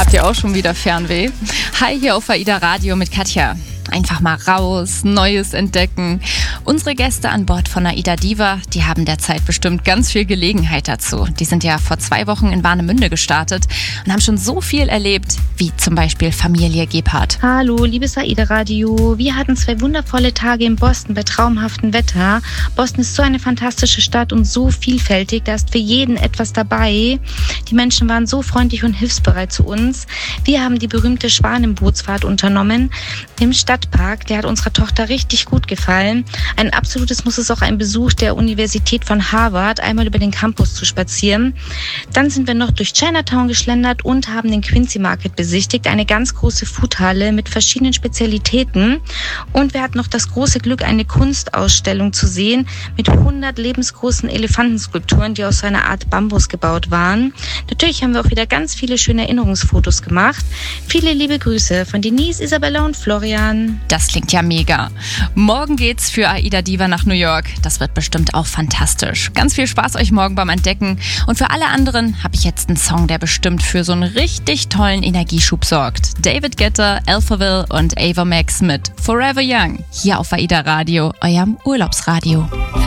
Habt ihr auch schon wieder Fernweh? Hi, hier auf AIDA Radio mit Katja. Einfach mal raus, Neues entdecken. Unsere Gäste an Bord von AIDA Diva, die haben derzeit bestimmt ganz viel Gelegenheit dazu. Die sind ja vor 2 Wochen in Warnemünde gestartet und haben schon so viel erlebt, wie zum Beispiel Familie Gebhardt. Hallo, liebes AIDA Radio. Wir hatten 2 wundervolle Tage in Boston bei traumhaftem Wetter. Boston ist so eine fantastische Stadt und so vielfältig, da ist für jeden etwas dabei. Die Menschen waren so freundlich und hilfsbereit zu uns. Wir haben die berühmte Schwanenbootsfahrt unternommen im Stadtpark. Der hat unserer Tochter richtig gut gefallen. Ein absolutes Muss es auch ein Besuch der Universität von Harvard, einmal über den Campus zu spazieren. Dann sind wir noch durch Chinatown geschlendert und haben den Quincy Market besichtigt, eine ganz große Foodhalle mit verschiedenen Spezialitäten. Und wir hatten noch das große Glück, eine Kunstausstellung zu sehen mit 100 lebensgroßen Elefantenskulpturen, die aus so einer Art Bambus gebaut waren. Natürlich haben wir auch wieder ganz viele schöne Erinnerungsfotos gemacht. Viele liebe Grüße von Denise, Isabella und Florian. Das klingt ja mega. Morgen geht's für AIDA Diva nach New York. Das wird bestimmt auch fantastisch. Ganz viel Spaß euch morgen beim Entdecken. Und für alle anderen habe ich jetzt einen Song, der bestimmt für so einen richtig tollen Energieschub sorgt. David Guetta, Alphaville und Ava Max mit Forever Young. Hier auf AIDA Radio, eurem Urlaubsradio.